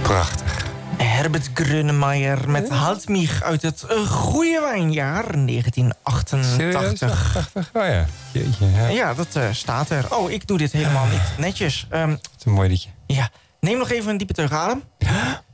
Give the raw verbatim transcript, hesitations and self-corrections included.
Prachtig. Herbert Grönemeyer met Halt mich uit het uh, goede wijnjaar negentien achtentachtig. Serieus? achttachtig? Oh ja. Jeetje, ja. Ja, dat uh, staat er. Oh, ik doe dit helemaal niet netjes. Um, Dat is een mooi liedje. ja, neem nog even een diepe terugadem.